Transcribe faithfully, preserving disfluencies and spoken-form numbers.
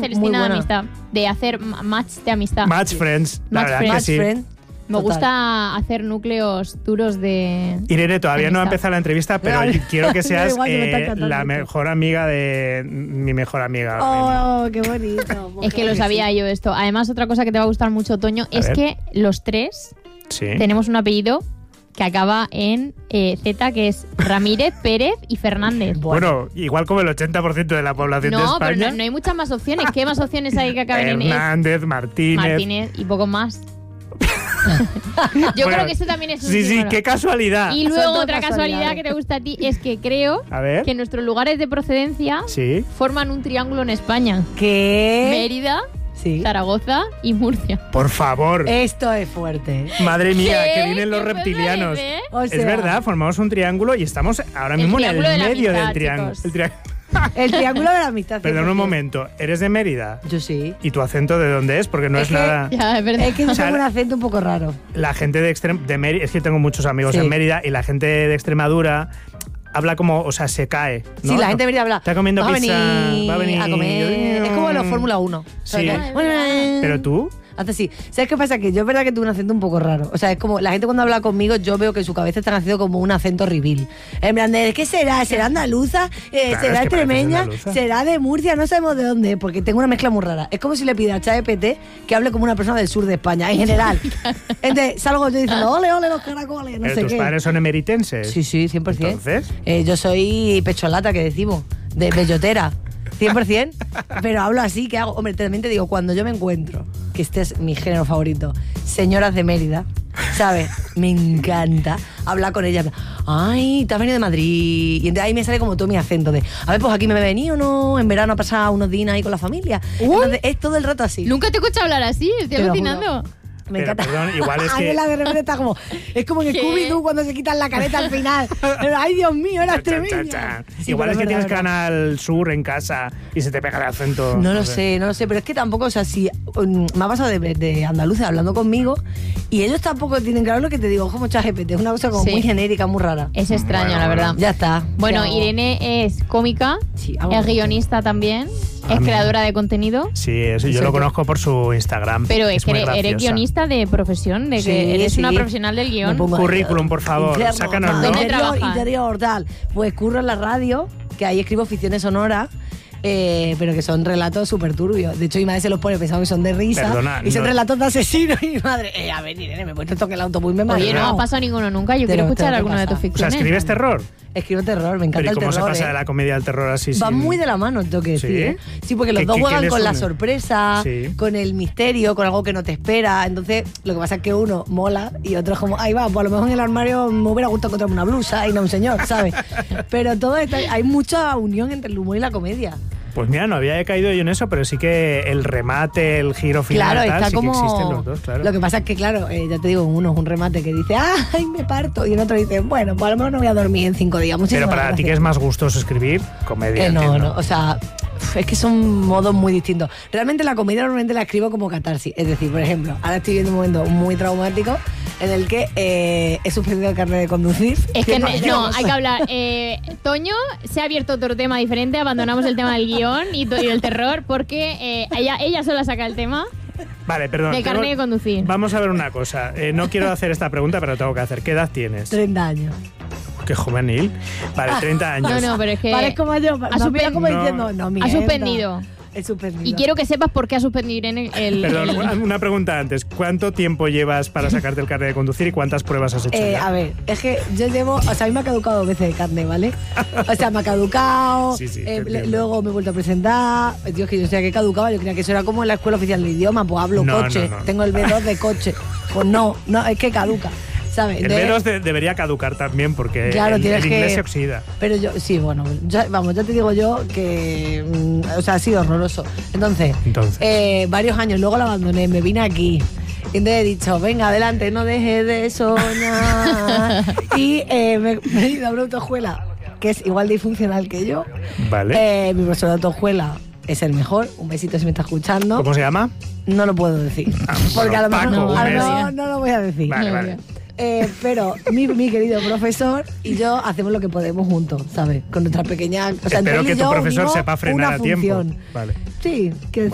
Celestina de amistad, de hacer match de amistad. Match friends, la Match verdad friends. que sí. Friend. Me Total. gusta hacer núcleos duros de... Irene, todavía no ha amistad. empezado la entrevista, pero Ay, quiero que seas igual que me está eh, encantando la esto. mejor amiga de mi mejor amiga. Oh, qué bonito. Es que lo sabía yo esto. Además, otra cosa que te va a gustar mucho, Toño, A es ver. que los tres Sí. tenemos un apellido que acaba en eh, Z, que es Ramírez, Pérez y Fernández. Bueno, igual como el ochenta por ciento de la población de No, España. pero no, no hay muchas más opciones. ¿Qué más opciones hay que acaben en E? Hernández, Martínez. Martínez y poco más. Yo Bueno, creo que ese también es un Sí, sí, símbolo. qué casualidad. Y Son luego todas otra casualidad casualidades. que te gusta a ti es que creo A ver. que nuestros lugares de procedencia Sí. forman un triángulo en España. ¿Qué? Mérida, Sí. Zaragoza y Murcia. Por favor. Esto es fuerte. Madre mía, ¿Qué? que vienen los ¿Qué me reptilianos. parece? O Es sea, verdad, formamos un triángulo y estamos ahora mismo en el triángulo de la medio amistad, del triángulo. chicos. El triángulo. El triángulo de la amistad. Perdón cien un por cien. momento, ¿eres de Mérida? Yo sí. ¿Y tu acento de dónde es? Porque no Es es, que- nada... Ya, es verdad. Es que yo O sea, tengo un acento un poco raro. La gente de, Extrem de Mérida, es que tengo muchos amigos Sí. en Mérida y la gente de Extremadura habla como, o sea, se cae. ¿no? Sí, la gente debería hablar. Está comiendo va pizza, a venir va a venir. a comer. Es como los Fórmula uno. Sí. ¿sabes? Bueno, Pero tú, hace así. ¿Sabes qué pasa? Que yo es verdad que tengo un acento un poco raro. O sea, es como la gente cuando habla conmigo, yo veo que en su cabeza están haciendo como un acento reveal. En plan, de ¿qué será? ¿Será andaluza? Eh, Claro, ¿Será es que pareces extremeña? andaluza. ¿Será de Murcia? No sabemos de dónde es, porque tengo una mezcla muy rara. Es como si le pidiera a ChatGPT que hable como una persona del sur de España, en general. Entonces, salgo yo diciendo, ole, ole, los caracoles, no pero sé tus qué. padres son emeritenses. Sí, sí, cien por cien. Entonces, Eh, yo soy pecholata, que decimos, de bellotera, cien por cien. Pero hablo así, ¿qué hago? Hombre, también te digo, cuando yo me encuentro, que este es mi género favorito, señoras de Mérida, ¿sabes? Me encanta hablar con ellas. Ay, te has venido de Madrid. Y entonces ahí me sale como todo mi acento de, a ver, pues aquí me he venido, ¿no? En verano a pasar unos días ahí con la familia. Uy. Entonces es todo el rato así. Nunca te he escuchado hablar así, estoy Te lo alucinando. Me Pero, encanta. perdón, igual es que- Ángela de repente está como. Es como en ¿Qué? Scooby-Doo cuando se quitan la careta al final. Pero, ay, Dios mío, era Cha, cha, extremeña. cha. Sí, igual pero es que verdad, tienes verdad. Canal Sur en casa y se te pega el acento. No lo sé, no lo sé, pero es que tampoco, o sea, si um, me ha pasado de, de andaluces hablando conmigo y ellos tampoco tienen claro lo que te digo, como ChatGPT, es una cosa como Sí. muy genérica, muy rara. Es extraño, Bueno, la verdad. bueno. Ya está. Bueno, ¿Qué hago? Irene es cómica, Sí, vamos. es guionista también, Ah, es mira. creadora de contenido, Sí, eso yo Soy lo tú. conozco por su Instagram. pero es, que muy eres, eres graciosa. guionista de profesión, de que Sí, eres sí. una profesional del Me guión. pongo- Currículum, por favor, Infierno, sácanoslo. tal. ¿Dónde Interior, trabajas? interior, tal. Pues curro en la radio, que ahí escribo ficciones sonoras. Eh, pero que son relatos súper turbios. De hecho, mi madre se los pone pensando que son de risa. Perdona, y son no- relatos de asesinos. Y mi madre, eh, a ver, Irene, me he puesto esto en el autobús y me he Oye, no me mareado. ha pasado ninguno nunca, yo Te quiero lo- te escuchar lo que alguna de tus pasa. O sea, ficciones. ¿escribes terror? Escribo terror, me encanta Pero ¿y el cómo terror. se pasa ¿eh? de la comedia al terror así? Van sin- muy de la mano, tengo que decir. ¿Sí? ¿eh? Sí, porque los ¿Qué- dos qué- juegan qué les con la une? sorpresa, Sí. con el misterio, con algo que no te espera. Entonces, lo que pasa es que uno mola y otro es como, ahí va, pues a lo mejor en el armario me hubiera gustado encontrarme una blusa y no un señor, ¿sabes? Pero todo esto, hay mucha unión entre el humor y la comedia. Pues mira, no había caído yo en eso, pero sí que el remate, el giro final, Claro, tal, está sí como. que existen los dos, claro. Lo que pasa es que, claro, eh, ya te digo, uno es un remate que dice, ¡ay, me parto! Y en otro dice, bueno, pues a lo mejor no voy a dormir en cinco días. Pero Muchísimas para ti, gracias. ¿qué es más gustoso escribir? Comedia, Eh, no, entiendo. no, o sea, es que son modos muy distintos. Realmente la comedia normalmente la escribo como catarsis. Es decir, por ejemplo, ahora estoy viendo un momento muy traumático en el que eh, he suspendido el carnet de conducir. Es que Qué no, maravilloso. hay que hablar. Eh, Toño se ha abierto otro tema diferente, abandonamos el tema del guión y, to- y el terror porque eh, ella, ella sola saca el tema Vale, perdón. del tengo- carnet de conducir. Vamos a ver una cosa. Eh, no quiero hacer esta pregunta, pero tengo que hacer. ¿Qué edad tienes? treinta años. Qué juvenil. Vale, treinta años. No, no, pero es que Parezco mayor. ha, No, suspen- mira como No. diciendo, no, ha mierda. suspendido. He suspendido. Y quiero que sepas por qué ha suspendido Irene el... Perdón, el- una pregunta antes. ¿Cuánto tiempo llevas para sacarte el carnet de conducir y cuántas pruebas has hecho Eh, ya? a ver, es que yo llevo, o sea, a mí me ha caducado dos veces de carne, ¿vale? O sea, me ha caducado, Sí, sí, te eh, entiendo. le- luego me he vuelto a presentar. Dios, que yo sabía que caducaba, yo creía que eso era como en la escuela oficial de idioma, pues hablo No, coche, no, no. tengo el B dos de coche. Pues no, no, es que caduca, ¿sabes? El Entonces- B dos de- debería caducar también porque Claro, el, tienes el inglés que- se oxida. Pero yo, sí, bueno, ya- vamos, ya te digo yo que, mm, o sea, ha sido horroroso. Entonces, Entonces. eh, varios años, luego lo abandoné, me vine aquí. Y entonces he dicho, venga, adelante, no dejes de soñar. y eh, me, me he ido a una autoescuela que es igual de disfuncional que yo. Vale. Eh, mi profesor de autoescuela es el mejor. Un besito si me está escuchando. ¿Cómo se llama? No lo puedo decir. Porque bueno, a lo mejor, Paco, a lo un mejor beso. no lo voy a decir. Vale, No, vale. ya. Eh, pero mi, mi querido profesor y yo hacemos lo que podemos juntos, ¿sabes? Con nuestra pequeña... O sea, entre Espero él y que tu yo profesor unimos sepa frenar una a tiempo. función. Vale. Sí, que